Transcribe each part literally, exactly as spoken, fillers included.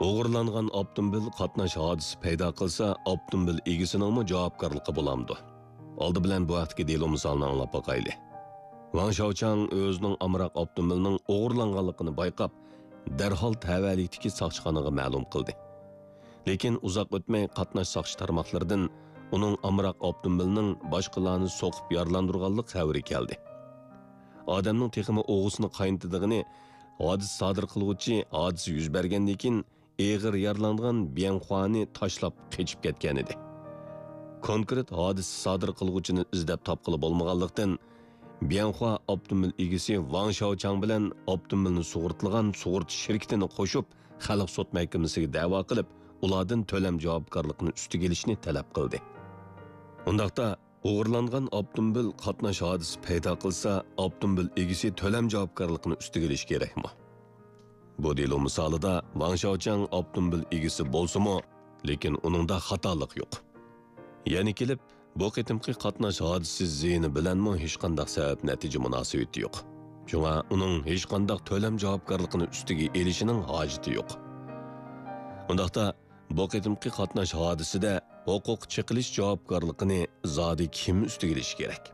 O'g'irlangan avtomobil qatnash hodisi paydo qilsa, avtomobil egasining javobgarligi bo'lamdi. Oldi bilan bu vaqtga delil misolni anglab boqayli. Wang Shaochang o'zining amroq avtomobilining o'g'irlanganligini bayqab, darhol tavallikdagi soqchixonaga ma'lum qildi. Lekin uzoq o'tmay qatnash soqchi tarmoqlaridan uning amroq avtomobilining boshqalarni so'qib yaralandırganlik xabari keldi. Odamning texmi o'g'isini qayntidigini hodisa sodir qiluvchi hodisa yuz bergandan keyin eg'ir yaralangan Bianhuani tashlab qochib ketgan edi. Konkret hodisa sodir qiluvchini izlab topqili bo'lmaganlikdan Bianhua avtomobil egasi Wang Shaochang bilan avtomobilni sug'urtilgan sug'urta shirkatini qo'shib xalq sud mahkamasiga da'vo qilib, ulardan to'lam javobgarlikni ustiga olishni talab qildi. Undaqda o'g'irlangan avtomobil qatnash hodisi paydo qilsa, avtomobil egasi to'lam javobgarlikni ustiga olish kerakmi? Bu delil misolida Wang Shaochang avtomobil egasi bo'lsa-mu, lekin uningda xatolik yo'q. Ya'ni kelib, bu qitimqi qatnash hodisi zeyni bilanmi hech qanday sabab natija munosabati yo'q. Shunga uning hech qanday to'lam javobgarlikni ustiga elishining hojati yo'q. Undaqda bu qitimqi qatnash hodisida huquq chiqilish javobgarligini zodi kim ustiga olishi kerak?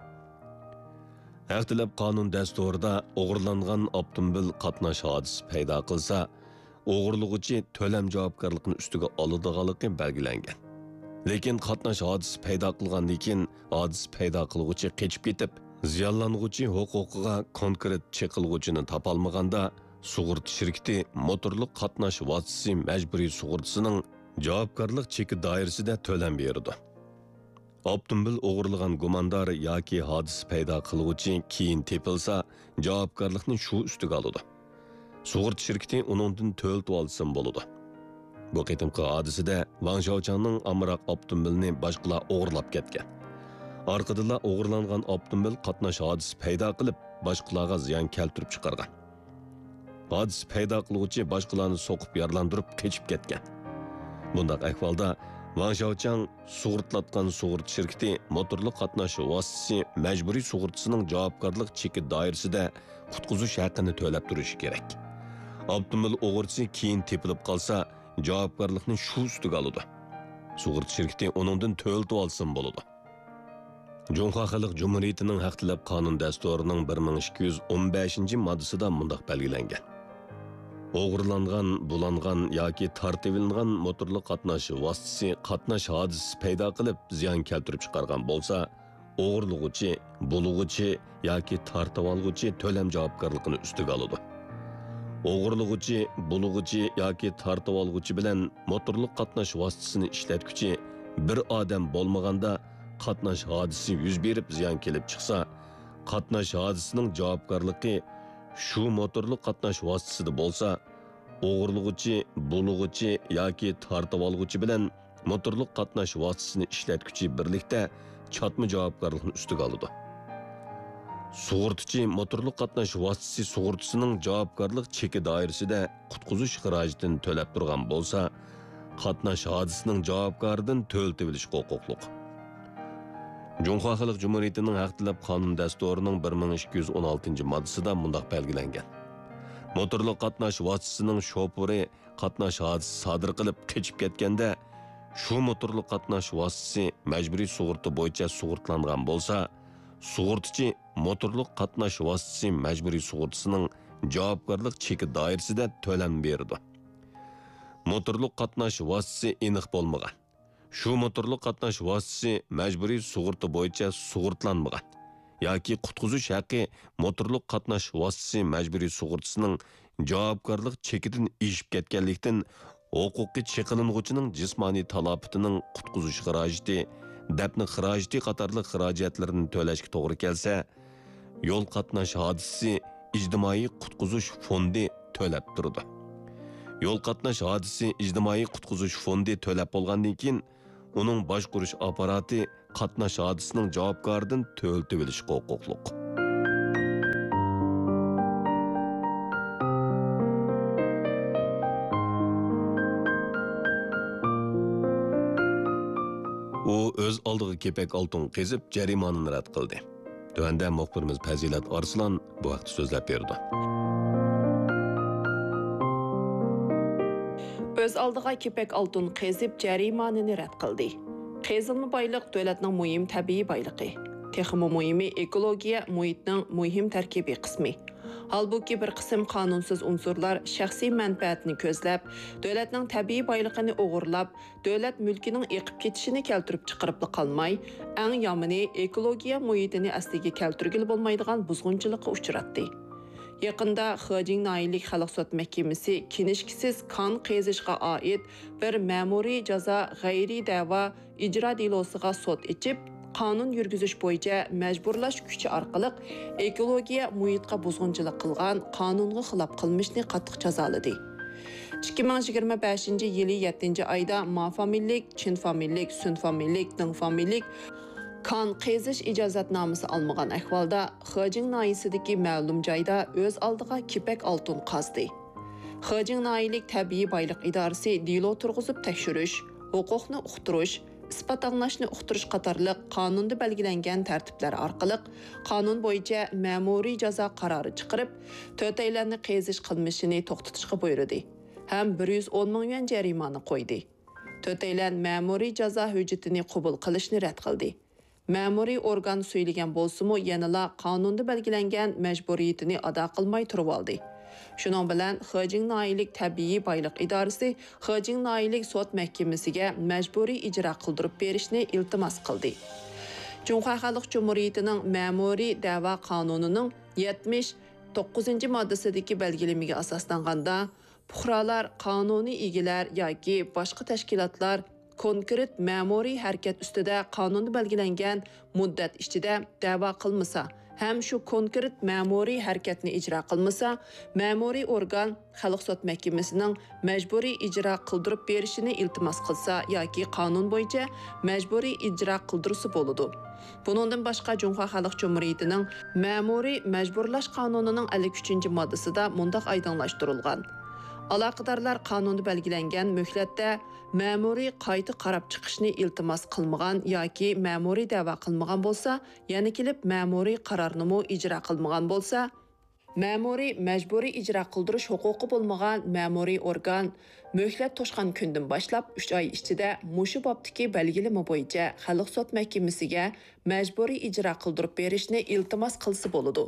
Haqtilab qonun dasturida o'g'irlangan avtomobil qatnash hodisi paydo qilsa, o'g'irlug'uchi to'lam javobgarlikni ustiga oladiganligi belgilangan. Lekin qatnash hodisi paydo qilgandan keyin hodisa paydo qiluvchi qochib ketib, ziyonlanuvchi huquqiga konkret chiqiluvchini topolmaganda, sug'urta shirkati motorli qatnash vositasi majburiy sug'urtasining javobgarlik cheki doirasida to'lam berdi. Avtomobil o'g'irlagan gumondor yoki hodisa paydo qiluvchi keyin tepilsa, javobgarlikni shu ustiga oladi. Sug'urta shirkati uningdan to'ltib olsin bo'ladi. Bu qitimqi hodisada Wang Shaochangning amroq avtomobilini boshqalar o'g'irlab ketgan. Orqadala o'g'irlangan avtomobil qatnash hodisi paydo qilib, boshqalarga ziyon keltirib chiqargan. Hodisa paydo qiluvchi boshqalarni so'qib yaralantirib qochib ketgan. Bundaq ahvolda Wang Shaochang sug'urtlatgan sug'urta shirkati motorli qatnash vositasi majburiy sug'urtasining javobgarlik cheki doirasida qutqizish haqqini to'lab turishi kerak. Avtomobil o'g'irchisi keyin tepilib qolsa, javobgarlikni shu ustiga oladi. Sug'urta shirkati uningdan to'ltib olsin bo'ladi. Junxo Xalq Jumhuriyatining haqtilab qonun dasturining bir ming ikki yuz o'n beshinchi moddasida mundaq belgilangan. O'g'irlangan, bulangan yoki tartibilingan motorli qatnash vositasi qatnash hodisi paydo qilib ziyon keltirib chiqargan bo'lsa, o'g'irlug'uchi, bulug'uchi yoki tartib olg'uchi to'lam javobgarligini ustiga oladi. O'g'irlug'uchi, bulug'uchi yoki tartib olg'uchi bilan motorli qatnash vositasini ishlatguchi bir odam bo'lmaganda qatnash hodisi yuz berib ziyon kelib chiqsa, qatnash hodisining javobgarligi shu motorli qatnash vositasida bo'lsa, o'g'irlug'uchi, bulug'uchi yoki tartib olg'uchi bilan motorli qatnash vositasini ishlatguchi birlikda chatma javobgarlikni ustiga oladi. Sug'urtachi motorli qatnash vositasi sug'urtasining javobgarlik cheki doirasida qutqizish xarajatini to'lab turgan bo'lsa, qatnash hodisining javobgaridan to'ltib olish huquqliq. Junxo Xalq Jumhuriyatining haqtilab qonun dasturining bir ming ikki yuz o'n oltinchi moddasida mundaq belgilangan. Motorli qatnash vositasining shofori qatnash hodisi sodir qilib qochib ketganda, shu motorli qatnash vositasi majburiy sug'urta bo'yicha sug'urtlangan bo'lsa, sug'urtachi motorli qatnash vositasi majburiy sug'urtasining javobgarlik cheki doirasida to'lam berdi. Motorli qatnash vositasi aniq bo'lmagan. Shu motorli qatnash vositasi majburiy sug'urta bo'yicha sug'urtlanmagan yoki qutqizish haqqi motorli qatnash vositasi majburiy sug'urtasining javobgarlik chekidan eshib ketganlikdan huquqiy chiqiling'uchining jismoniy talofatining qutqizish xarajati, dafn xarajati qatorliq xarajatlarini to'lashga to'g'ri kelsa, yo'l qatnash hodisi ijtimoiy qutqizish fondi to'lab turdi. Yo'l qatnash hodisi ijtimoiy qutqizish fondi to'lab bo'lgandan keyin uning boshqarish apparati qatnash hodisining javobgaridan to'ltib olish huquqliq. U o'z oldiga kepak oltin qezib jarimonani rad qildi. Tuanda muxbirimiz Fazilat Arslan bu vaqt so'zlab berdi. Öz aldığa kepek altın qezib jarimanini rad qildi. Qezilma boyliq davlatning muhim tabiiy boyliqi. Texmi muhimi ekologiya muhitning muhim tarkibiy qismi. Halbuki bir qism qonunsiz unsurlar shaxsiy manfaatni ko'zlab, davlatning tabiiy boyliqini o'g'irlab, davlat mulkining eqib ketishini keltirib chiqarib qolmay, eng yomoni ekologiya muhitini asliga keltirgil bo'lmaydigan buzg'unchilikqa uchratdi. Yaqında Xijing Naillik Xalq sud mahkamasi kinishkisiz qon qezishga oid bir ma'muriy jazo g'ayriy da'vo ijro delosiga sud ichib, qonun yurgizish bo'yicha majburlash kuchi orqali ekologiya muhitga buzg'unchilik qilgan qonunga xilof qilmishni qattiq jazoladi. ikki ming yigirma beshinchi yili yettinchi oyda Ma familiylik, Chin familiylik, Sun familiylik, Ding familiylik Kan qezish ijozatnomasi almagan ahvolda Xijing noyisidagi ma'lum joyda o'z oldiga kipak oltin qazdi. Xijing noyilik tabiiy boyliq idorasi delo turg'izib tekshirish, huquqni uqtirish, isbot anglashni uqtirish qatorliq qonunda belgilangan tartiblar orqali qonun bo'yicha ma'muriy jazo qarori chiqarib, to'taylarni qezish qilmishini to'xtatishga buyurdi. Ham bir yuz o'n ming yuan jarimani qo'ydi. To'taylar ma'muriy jazo hujjatini qabul qilishni rad qildi. Ma'muriy organ söylegan bo'lsa-mu, yanala qonunda belgilangan majburiyatini ado qilmay turib oldi. Shuning bilan Xijing Naillik tabiiy boyliq idorasi Xijing Naillik sud mahkamasiga majburiy ijro qildirib berishni iltimos qildi. Jumhur Xalq Jumhuriyatining ma'muriy da'vo qonunining yetmish to'qqizinchi moddasidagi belgilamiga asoslanganda, fuqarolar, qonuniy egilar yoki boshqa tashkilotlar konkret ma'muriy harakat ustida qonunda belgilangan muddat ichida da'vo qilmasa, ham shu konkret ma'muriy harakatni ijro qilmasa, ma'muriy organ Xalq sud mahkamasining majburiy ijro qildirib berishini iltimos qilsa yoki qonun bo'yicha majburiy ijro qildirsa bo'ladi. Buningdan boshqa Jumhur Xalq Jumhuriyatining ma'muriy majburlash qonunining ellik uchinchi moddasida mundaq oydinlashtirilgan. Aloqadorlar qonunda belgilangan muhlatda ma'muriy qayta qarab chiqishni iltimos qilmagan yoki ma'muriy da'vo qilmagan bo'lsa, yana kelib ma'muriy qarorni ijro qilmagan bo'lsa, ma'muriy majburiy ijro qildirish huquqi bo'lmagan ma'muriy organ muhlat to'shgan kundan boshlab uch oy ichida mushu bobdagi belgilama bo'yicha Xalq sud mahkamasiga majburiy ijro qildirib berishni iltimos qilsa bo'ladi.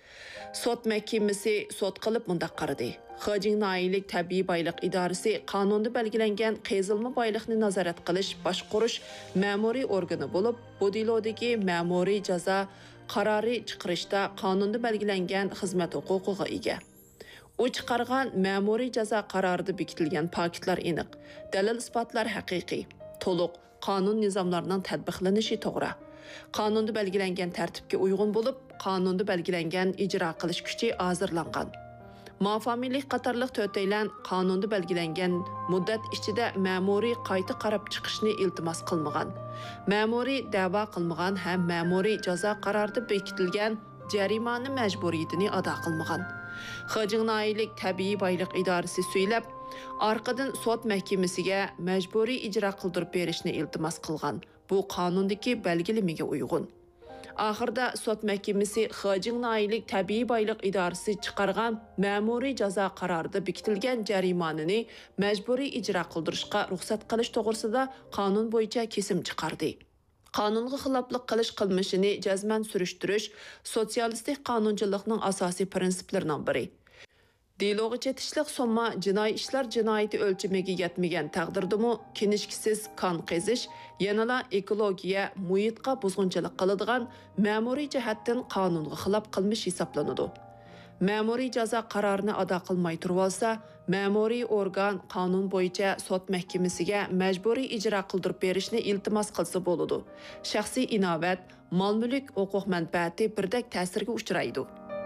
Sud mahkamasi sud qilib mundaq qaradi. Xijing Naillik tabiiy boyliq idorasi qonunda belgilangan qezilma boyliqni nazorat qilish, boshqarish ma'muriy organi bo'lib, bu delodagi ma'muriy jazo qarori chiqarishda qonunda belgilangan xizmat huquqiga ega. U chiqargan ma'muriy jazo qarorida bekitilgan paketlar aniq, dalil isbotlar haqiqiy, to'liq qonun nizomlarining tatbiqlanishi to'g'ri. Qonunda belgilangan tartibga uyg'un bo'lib, qonunda belgilangan ijro qilish kuchi hozirlangan. Ma familiylik qatorliq to'taylan qonunda belgilangan muddat ichida ma'muriy qayta qarab chiqishni iltimos qilmagan. Ma'muriy da'vo qilmagan ham ma'muriy jazo qarorida bekitilgan jarimani majburiyatini ado qilmagan. Xijing Naillik tabiiy boyliq idorasi so'ylab, orqadan sud mahkamasiga majburiy ijro qildirib berishni iltimos qilgan. Bu qonundagi belgilamaga uyg'un. Oxirda sud mahkamasi Xijing Naillik tabiiy boyliq idorasi chiqargan ma'muriy jazo qarorida bekitilgan jarimanini majburiy ijro qildirishga ruxsat qilish to'g'risida qonun bo'yicha kesim chiqardi. Qonunga xiloflik qilish qilmishini jazman surishtirish sotsialistik qonunchilikning asosiy prinsiplaridan biri. Deloga chetishliq somma jinoiy ishlar jinoyati o'lchamiga yetmagan taqdirdami kinishkisiz qon qezish yanala ekologiya muhitga buzg'unchilik qiladigan ma'muriy jihatdan qonunga xilof qilmish hisoblanadi. Ma'muriy jazo qarorini ado qilmay turib olsa, ma'muriy organ qonun bo'yicha sud mahkamasiga majburiy ijro qildirib berishni iltimos qilsa bo'ladi. Shaxsiy inobat, mol-mulk, huquq manfaati birdek ta'sirga uchraydi.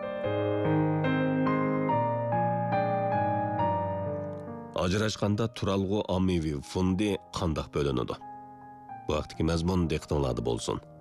Ajrashqanda turalg'u ommaviy fondi qandoq bo'linadi? Bu vaqtdagi mazmun diqqatingizda bo'lsin.